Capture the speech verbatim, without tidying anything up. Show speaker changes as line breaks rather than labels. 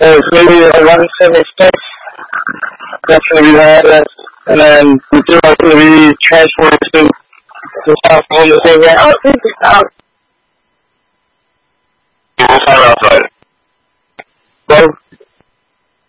So it's maybe eleven seventy-six. That's going to be the address. And then the material is going to be transported to the South Home. Oh, this is out.